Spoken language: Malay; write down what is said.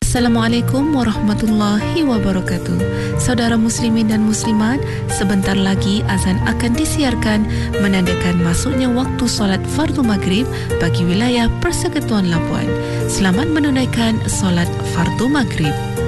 Assalamualaikum warahmatullahi wabarakatuh. Saudara muslimin dan muslimat, sebentar lagi azan akan disiarkan menandakan masuknya waktu solat fardu maghrib bagi wilayah Persekutuan Labuan. Selamat menunaikan solat fardu maghrib.